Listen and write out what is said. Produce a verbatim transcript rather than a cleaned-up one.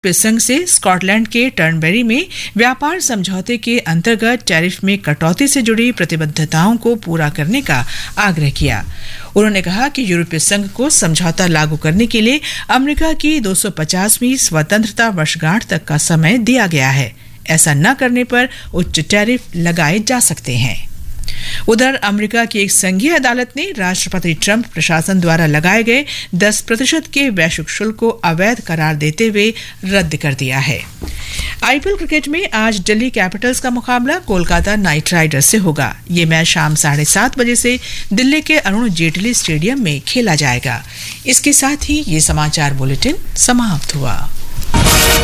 संघ से स्कॉटलैंड के टर्नबेरी में व्यापार समझौते के अंतर्गत टैरिफ में कटौती से जुड़ी प्रतिबद्धताओं को पूरा करने का आग्रह किया। उन्होंने कहा कि यूरोपीय संघ को समझौता लागू करने के लिए अमेरिका की दो सौ पचासवीं स्वतंत्रता वर्षगांठ तक का समय दिया गया है। ऐसा न करने पर उच्च टैरिफ लगाए जा सकते हैं। उधर अमेरिका की एक संघीय अदालत ने राष्ट्रपति ट्रंप प्रशासन द्वारा लगाए गए दस प्रतिशत के वैश्विक शुल्क को अवैध करार देते हुए रद्द कर दिया है। आईपीएल क्रिकेट में आज दिल्ली कैपिटल्स का मुकाबला कोलकाता नाइट राइडर्स से होगा। ये मैच शाम साढ़े सात बजे से दिल्ली के अरुण जेटली स्टेडियम में खेला जाएगा। इसके साथ ही ये समाचार बुलेटिन समाप्त हुआ।